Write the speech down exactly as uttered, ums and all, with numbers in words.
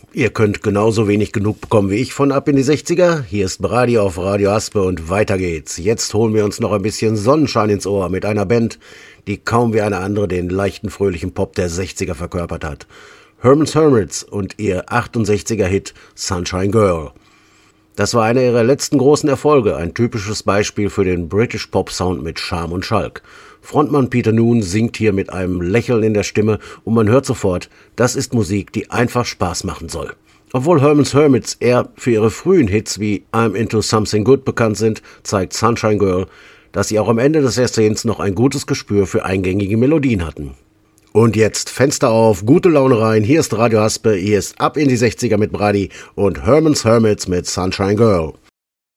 Ihr könnt genauso wenig genug bekommen wie ich von Ab in die sechziger. Hier ist Brady auf Radio Aspe und weiter geht's. Jetzt holen wir uns noch ein bisschen Sonnenschein ins Ohr mit einer Band, die kaum wie eine andere den leichten, fröhlichen Pop der sechziger verkörpert hat. Herman's Hermits und ihr achtundsechziger-Hit Sunshine Girl. Das war einer ihrer letzten großen Erfolge, ein typisches Beispiel für den British Pop Sound mit Charme und Schalk. Frontmann Peter Noone singt hier mit einem Lächeln in der Stimme und man hört sofort, das ist Musik, die einfach Spaß machen soll. Obwohl Herman's Hermits eher für ihre frühen Hits wie I'm Into Something Good bekannt sind, zeigt Sunshine Girl, dass sie auch am Ende des Jahrzehnts noch ein gutes Gespür für eingängige Melodien hatten. Und jetzt Fenster auf, gute Laune rein, hier ist Radio Aspe, hier ist Ab in die sechziger mit Brady und Herman's Hermits mit Sunshine Girl.